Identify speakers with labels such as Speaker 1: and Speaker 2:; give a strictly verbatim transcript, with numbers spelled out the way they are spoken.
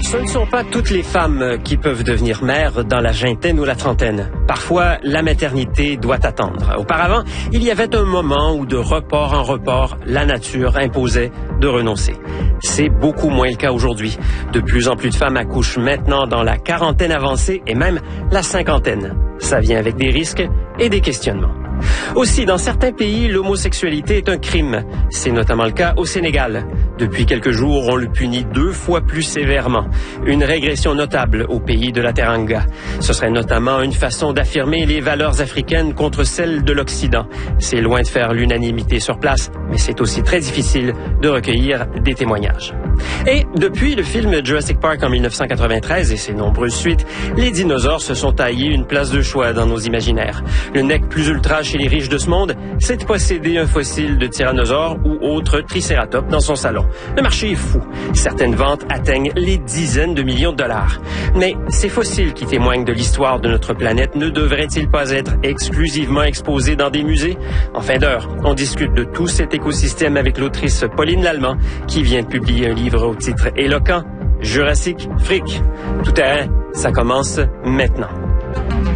Speaker 1: Ce ne sont pas toutes les femmes qui peuvent devenir mères dans la vingtaine ou la trentaine. Parfois, la maternité doit attendre. Auparavant, il y avait un moment où de report en report, la nature imposait de renoncer. C'est beaucoup moins le cas aujourd'hui. De plus en plus de femmes accouchent maintenant dans la quarantaine avancée et même la cinquantaine. Ça vient avec des risques et des questionnements. Aussi, dans certains pays, l'homosexualité est un crime. C'est notamment le cas au Sénégal. Depuis quelques jours, on le punit deux fois plus sévèrement. Une régression notable au pays de la Teranga. Ce serait notamment une façon d'affirmer les valeurs africaines contre celles de l'Occident. C'est loin de faire l'unanimité sur place, mais c'est aussi très difficile de recueillir des témoignages. Et depuis le film Jurassic Park en mille neuf cent quatre-vingt-treize et ses nombreuses suites, les dinosaures se sont taillés une place de choix dans nos imaginaires. Le nec plus ultra chez les riches de ce monde, c'est de posséder un fossile de tyrannosaure ou autre tricératops dans son salon. Le marché est fou. Certaines ventes atteignent les dizaines de millions de dollars. Mais ces fossiles qui témoignent de l'histoire de notre planète ne devraient-ils pas être exclusivement exposés dans des musées? En fin d'heure, on discute de tout cet écosystème avec l'autrice Pauline Lallemand qui vient de publier un livre au titre éloquent, Jurassic Freak. Tout terrain, ça commence maintenant.